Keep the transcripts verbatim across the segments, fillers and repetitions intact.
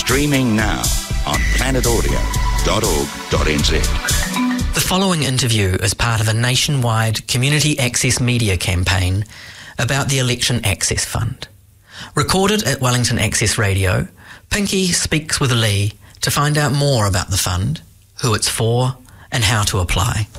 Streaming now on planet audio dot org dot n z. The following interview is part of a nationwide community access media campaign about the Election Access Fund. Recorded at Wellington Access Radio, Pinky speaks with Lee to find out more about the fund, who it's for, and how to apply.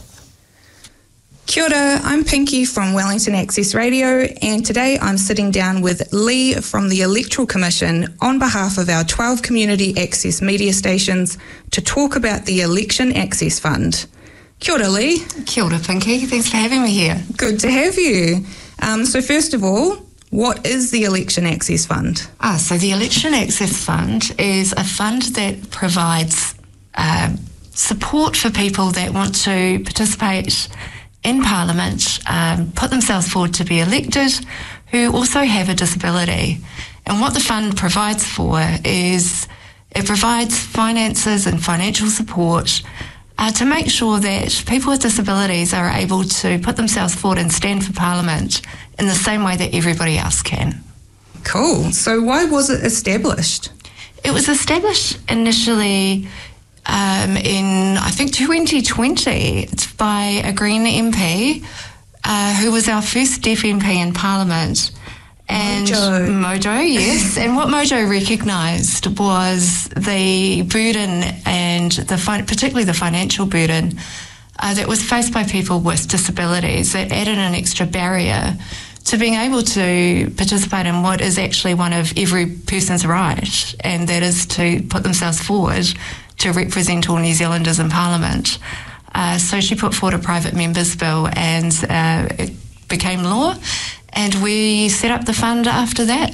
Kia ora, I'm Pinky from Wellington Access Radio, and today I'm sitting down with Lee from the Electoral Commission on behalf of our twelve community access media stations to talk about the Election Access Fund. Kia ora, Lee. Kia ora, Pinky. Thanks for having me here. Good to have you. Um, so first of all, what is the Election Access Fund? Ah, so the Election Access Fund is a fund that provides uh, support for people that want to participate in Parliament, um, put themselves forward to be elected, who also have a disability. And what the fund provides for is it provides finances and financial support uh, to make sure that people with disabilities are able to put themselves forward and stand for Parliament in the same way that everybody else can. Cool. So why was it established? It was established initially Um, in, I think, twenty twenty. It's by a Green M P uh, who was our first deaf M P in Parliament. And Mojo. Mojo, yes. And what Mojo recognised was the burden and the fi- particularly the financial burden uh, that was faced by people with disabilities that added an extra barrier to being able to participate in what is actually one of every person's right, and that is to put themselves forward to represent all New Zealanders in Parliament. Uh, so she put forward a private members bill and uh, it became law, and we set up the fund after that.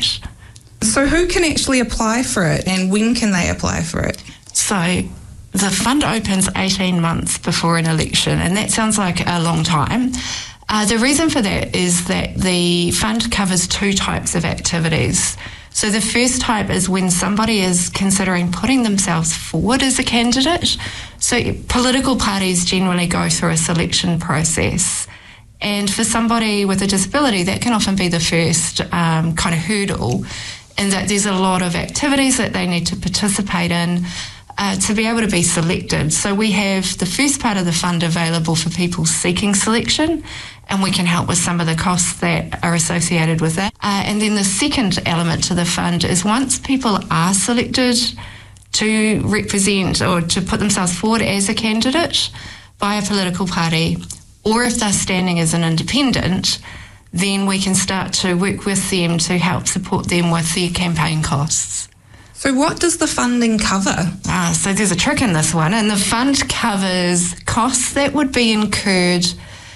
So who can actually apply for it, and when can they apply for it? So the fund opens eighteen months before an election, and that sounds like a long time. Uh, the reason for that is that the fund covers two types of activities. So the first type is when somebody is considering putting themselves forward as a candidate. So political parties generally go through a selection process. And for somebody with a disability, that can often be the first um, kind of hurdle, in that there's a lot of activities that they need to participate in uh, to be able to be selected. So we have the first part of the fund available for people seeking selection, and we can help with some of the costs that are associated with that. Uh, and then the second element to the fund is once people are selected to represent or to put themselves forward as a candidate by a political party, or if they're standing as an independent, then we can start to work with them to help support them with their campaign costs. So what does the funding cover? Uh, so there's a trick in this one, and the fund covers costs that would be incurred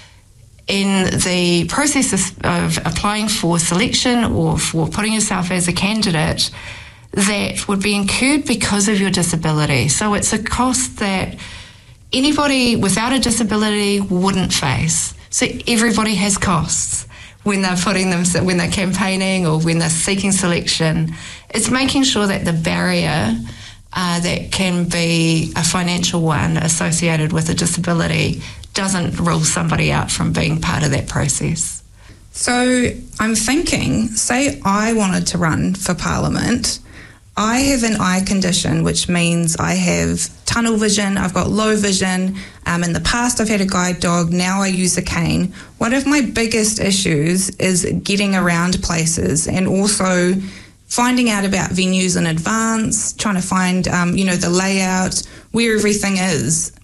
in the process of applying for selection or for putting yourself as a candidate that would be incurred because of your disability. So it's a cost that anybody without a disability wouldn't face. So everybody has costs when they're putting them, when they're campaigning or when they're seeking selection. It's making sure that the barrier uh, that can be a financial one associated with a disability doesn't rule somebody out from being part of that process. So I'm thinking, say I wanted to run for Parliament. I have an eye condition, which means I have tunnel vision, I've got low vision. Um, in the past, I've had a guide dog, now I use a cane. One of my biggest issues is getting around places and also finding out about venues in advance, trying to find, um, you know, the layout, where everything is.